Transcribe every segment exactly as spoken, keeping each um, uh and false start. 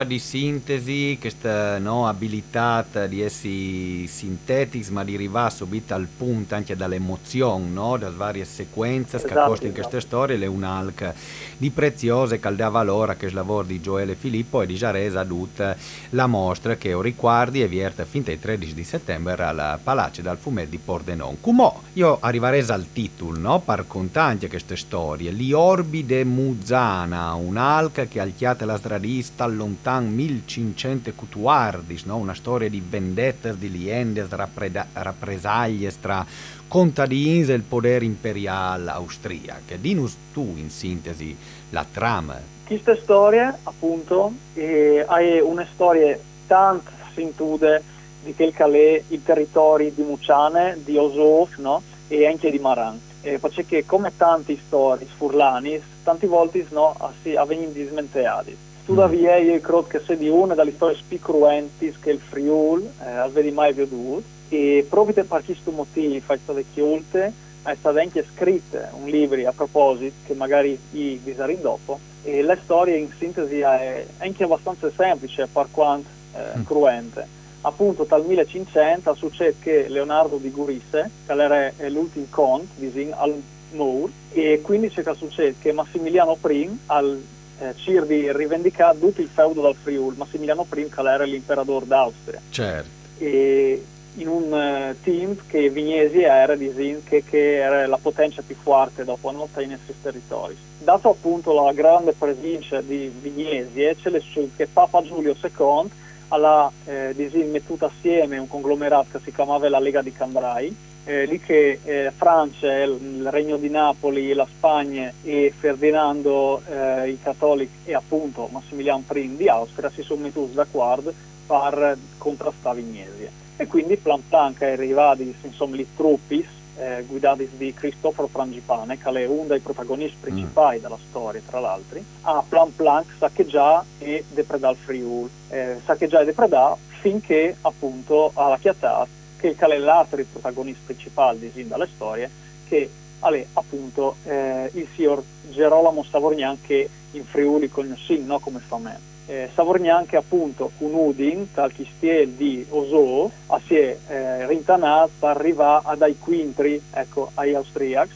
di sintesi, questa no, abilità di essere sintetici, ma di arrivare subito al punto anche dall'emozione, no, dalle varie sequenze che Esatto, accostano in queste esatto. storie, le un'alca di preziose che dà valore che è il lavoro di Gioele Filippo e di Jaresa ha tutta la mostra che ho riguardi e vierte fin dal tredici di settembre al Palace dal Fumet di Pordenone. Come io arriverei al titolo, no, per contare anche queste storie, Li Orbi de Muzana, un'alca che alchiate la stradista lontano millecinquecento cutuardis, no? Una storia di vendette, di liendes, rappreda- rappresaglie tra contadini e il potere imperiale austriaco. Dinus tu, in sintesi, la trama. Queste storie, appunto, eh, hai una storia tanto sintude di quel che è i territori di Muciane, di Osof, no? E anche di Maran. Eh, perché come tanti storie furlani, tanti volte no, si avvengono dismenteati. Mm. Tuttavia, io credo che sia di una delle storie più cruenti che il Friul eh, aveva mai veduto, e proprio per questo motivo, fa state chiolte, è stato anche scritto un libro a proposito, che magari i visari dopo, e la storia in sintesi è anche abbastanza semplice per quanto eh, Mm. cruente. Appunto dal millecinquecento succede che Leonardo di Gurisse, che era l'ultimo conte, disin, al Moor, e quindi c'è che succede che Massimiliano I, al eh, Cir di rivendicare tutto il feudo dal Friul, Massimiliano I che era l'imperatore d'Austria. Certo. E in un uh, team che Vignesi era, disin, che, che era la potenza più forte dopo una lotta in questi territori. Dato appunto la grande presenza di Vignesi, c'è le, che Papa Giulio secondo alla eh, mettuto assieme un conglomerato che si chiamava la Lega di Cambrai, eh, lì che eh, Francia, il, il Regno di Napoli, la Spagna e Ferdinando eh, i cattolici e appunto Massimiliano I di Austria si sono messi d'accordo per contrastare Vignesi. E quindi plan plan che è arrivati insomma i truppi eh, guidati di Cristoforo Frangipane, che è uno dei protagonisti principali Mm. della storia, tra l'altro, a plan plan saccheggiare e depredare il Friul. Eh, saccheggiare e depredare finché appunto alla chiattata, che è l'altro dei protagonisti principali di dalle storie, che è appunto eh, il signor Gerolamo Savorgnan, che in Friuli conosci, no, come fa me. Eh, Savorgnan che appunto con Udin, tal chistiel di Osò, si è eh, rintanato per arrivare ad ai quintri, ecco, agli austriaci,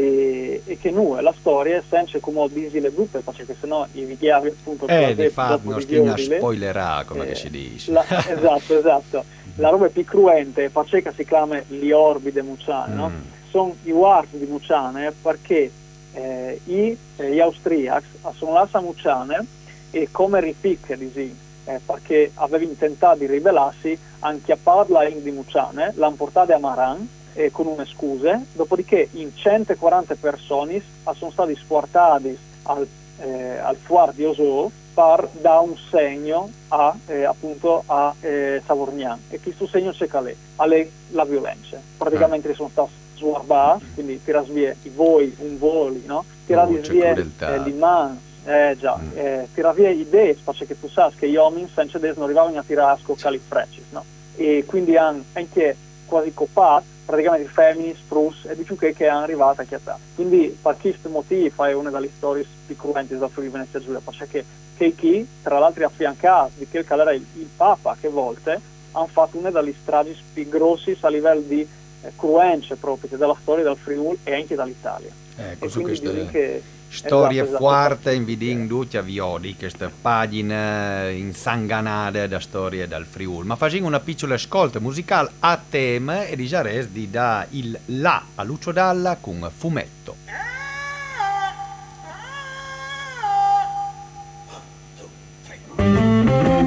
e, e che nu, la storia è sempre come disi le butte, perché sennò i vichiavi appunto Eh, di fatto dopo non di stia a Giovile, spoilerà, come che eh, si dice. la, esatto, esatto, la roba più cruente, perché si chiama gli orbi de Muciane, no? Mm. Sono i wars di Muciane perché eh, i, eh, gli austriaci sono là a Muciane e come ripicche di eh, perché avevano tentato di ribellarsi, anche a parla in di Muciane, l'hanno portata a Maran eh, con una scuse, dopodiché in centoquaranta persone sono stati sfortati al, eh, al fuar di Osò per dare un segno a, eh, appunto a eh, Savorgnan, e questo segno c'è calè, alle la violenza. Ah. Praticamente sono stati sguardati, quindi tirati via i voi, un voli, no? Tirati Oh, c'è via eh, crudeltà. l'imman, eh già, Mm. eh, tirare via idee, perché tu sai che gli uomini senza des non arrivavano a tirare a scoccare i frecci, no? E quindi hanno anche quasi copato praticamente i femmini, sprus e di più che, che hanno arrivato a chiattare. Quindi per questo motivo è una delle storie più cruenti da Friuli Venezia Giulia, perché che chi, tra l'altro affiancato di quel che era il, il Papa, che volte hanno fatto una delle stragi più grossi a livello di eh, cruenze proprio della storia del Friuli e anche dall'Italia. Ecco, E su quindi dicono queste che storie esatto, esatto, forti in particolare. vidin tutti a Viodi, queste pagine insanganate da storie dal Friuli. Ma facciamo una piccola ascolta musicale a tema e di Jares di da il La a Lucio Dalla con Fumetto.